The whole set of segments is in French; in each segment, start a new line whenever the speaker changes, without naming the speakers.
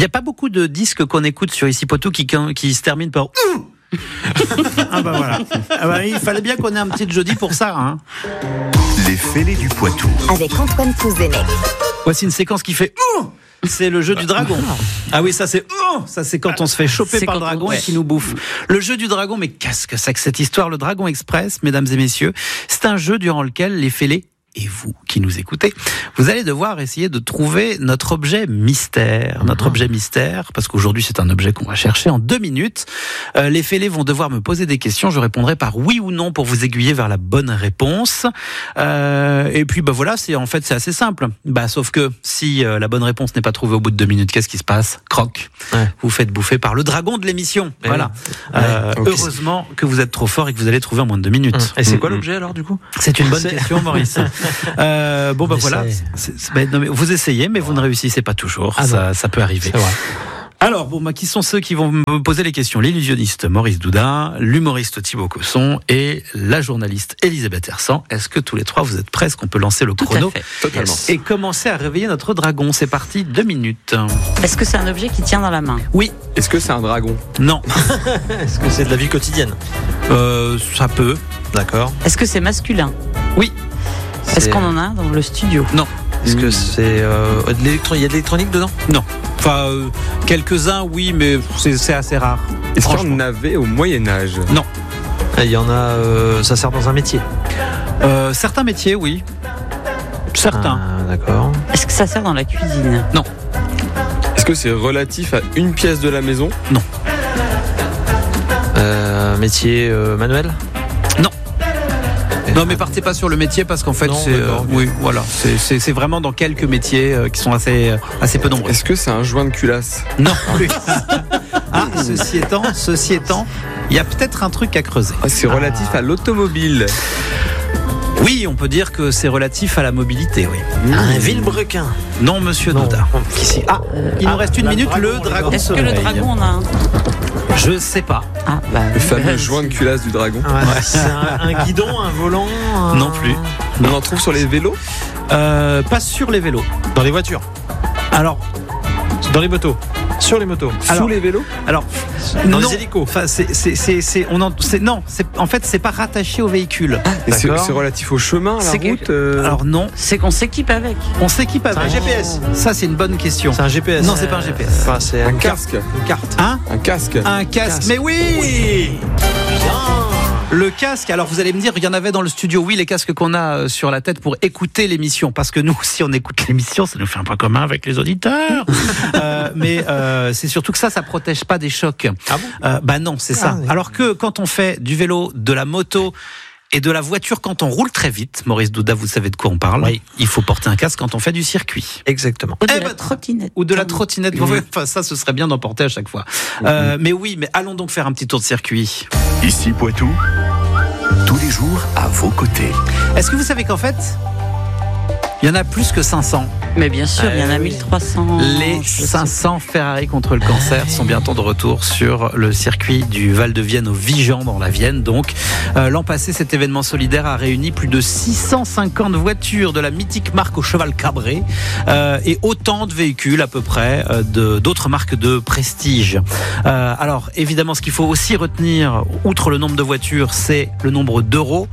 n'y a pas beaucoup de disques qu'on écoute sur Ici Poitou qui se terminent par ah bah voilà. Ah bah, il fallait bien qu'on ait un petit jeudi pour ça. Hein.
Les fêlés du Poitou.
Avec Antoine Pouzenec.
Voici une séquence qui fait c'est le jeu du dragon. Ah oui, ça c'est quand on se fait choper par le dragon et qui nous bouffe. Le jeu du dragon, mais qu'est-ce que c'est que cette histoire? Le Dragon Express, mesdames et messieurs, c'est un jeu durant lequel les fêlés et vous qui nous écoutez, vous allez devoir essayer de trouver notre objet mystère. Notre objet mystère, parce qu'aujourd'hui c'est un objet qu'on va chercher en 2 minutes. Les fêlés vont devoir me poser des questions, je répondrai par oui ou non pour vous aiguiller vers la bonne réponse. Et puis voilà, c'est assez simple. Sauf que si la bonne réponse n'est pas trouvée au bout de 2 minutes, qu'est-ce qui se passe? Croc. Ouais. Vous faites bouffer par le dragon de l'émission. Et voilà. Okay. Heureusement que vous êtes trop fort et que vous allez trouver en moins de 2 minutes.
Et c'est quoi l'objet alors du coup?
C'est une bonne question, Maurice. Voilà. Non, mais vous essayez, mais vous ne réussissez pas toujours. Ça peut arriver. C'est vrai. Alors, qui sont ceux qui vont me poser les questions? L'illusionniste Maurice Doudin, l'humoriste Thibaut Cosson et la journaliste Elisabeth Hersan. Est-ce que tous les trois vous êtes prêts? Est-ce qu'on peut lancer le chrono?
Totalement.
Et commencer à réveiller notre dragon? C'est parti, 2 minutes.
Est-ce que c'est un objet qui tient dans la main?
Oui.
Est-ce que c'est un dragon?
Non.
Est-ce que c'est de la vie quotidienne?
Ça peut.
D'accord.
Est-ce que c'est masculin?
Oui.
Est-ce qu'on en a dans le studio?
Non.
Est-ce que c'est il y a de l'électronique dedans?
Non. Enfin, quelques-uns, oui, mais c'est assez rare.
Est-ce qu'il y en avait au Moyen-Âge?
Non.
Il y en a, ça sert dans un métier?
Certains métiers, oui. Certains.
D'accord.
Est-ce que ça sert dans la cuisine?
Non.
Est-ce que c'est relatif à une pièce de la maison?
Non.
Métier manuel?
Non. Non, mais partez pas sur le métier parce qu'en fait, oui, voilà, c'est vraiment dans quelques métiers qui sont assez peu nombreux.
Est-ce que c'est un joint de culasse?
Non plus. Ceci étant, il y a peut-être un truc à creuser.
C'est relatif à l'automobile.
Oui, on peut dire que c'est relatif à la mobilité, oui.
Un vilebrequin?
Non, monsieur Doudin. Il nous reste 1 minute, le dragon.
Est-ce que le dragon en a un?
Je sais pas.
Le fameux joint de culasse du dragon.
Ouais. C'est un guidon, un volant?
Non plus.
On en trouve sur les vélos?
Pas sur les vélos.
Dans les voitures?
Alors,
dans les motos? Sur les motos?
Sous les vélos?
Alors,
dans
non.
les hélicos?
Enfin, c'est pas rattaché au véhicule.
C'est relatif au chemin, à la route?
Alors non.
C'est qu'on s'équipe avec.
On s'équipe avec.
C'est un GPS?
Ça, c'est une bonne question.
C'est un GPS?
Non, c'est pas un GPS.
Enfin, c'est
un casque?
Une carte?
Un casque?
Un casque. Mais oui! Le casque, alors vous allez me dire, il y en avait dans le studio, oui, les casques qu'on a sur la tête pour écouter l'émission, parce que nous, si on écoute l'émission, ça nous fait un point commun avec les auditeurs. Mais c'est surtout que ça protège pas des chocs.
Ah bon?
Non, c'est ça. Oui. Alors que quand on fait du vélo, de la moto et de la voiture, quand on roule très vite, Maurice Douda, vous savez de quoi on parle. Oui. Il faut porter un casque quand on fait du circuit.
Exactement.
Ou de la trottinette.
Ou de la trottinette. Enfin, ça, ce serait bien d'en porter à chaque fois. Mais allons donc faire un petit tour de circuit.
Ici Poitou, tous les jours à vos côtés.
Est-ce que vous savez qu'en fait, il y en a plus que 500?
Mais bien sûr, il y en a 1300.
Les 500 Ferrari contre le cancer sont bientôt de retour sur le circuit du Val-de-Vienne au Vigan dans la Vienne. Donc, l'an passé, cet événement solidaire a réuni plus de 650 voitures de la mythique marque au cheval cabré et autant de véhicules à peu près d'autres marques de prestige. Alors, évidemment, ce qu'il faut aussi retenir, outre le nombre de voitures, c'est le nombre d'euros.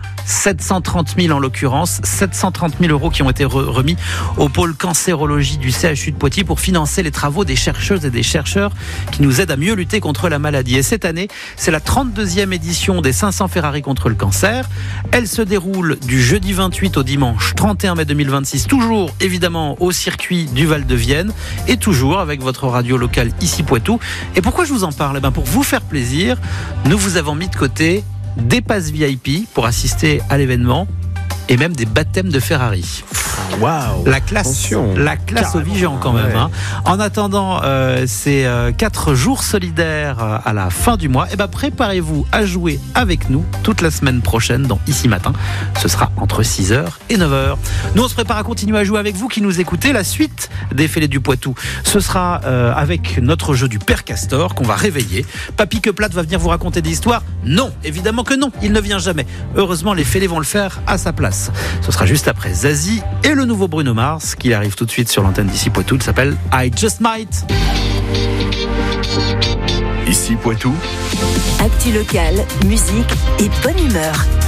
730 000 en l'occurrence, 730 000 euros qui ont été remis au pôle cancérologie du CHU de Poitiers pour financer les travaux des chercheuses et des chercheurs qui nous aident à mieux lutter contre la maladie. Et cette année, c'est la 32e édition des 500 Ferrari contre le cancer. Elle se déroule du jeudi 28 au dimanche 31 mai 2026, toujours évidemment au circuit du Val-de-Vienne et toujours avec votre radio locale Ici Poitou. Et pourquoi je vous en parle? Pour vous faire plaisir, nous vous avons mis de côté des passes VIP pour assister à l'événement et même des baptêmes de Ferrari.
Waouh!
La classe au Vigan quand même. Ouais. En attendant ces 4 jours solidaires à la fin du mois, préparez-vous à jouer avec nous toute la semaine prochaine dans Ici Matin. Ce sera entre 6h et 9h. Nous, on se prépare à continuer à jouer avec vous qui nous écoutez. La suite des Fêlés du Poitou, ce sera avec notre jeu du Père Castor qu'on va réveiller. Papy Queplate va venir vous raconter des histoires? Non, évidemment que non, il ne vient jamais. Heureusement, les Fêlés vont le faire à sa place. Ce sera juste après Zazie et le nouveau Bruno Mars qui arrive tout de suite sur l'antenne d'Ici Poitou. Il s'appelle I Just Might.
Ici Poitou,
Actu locale, musique et bonne humeur.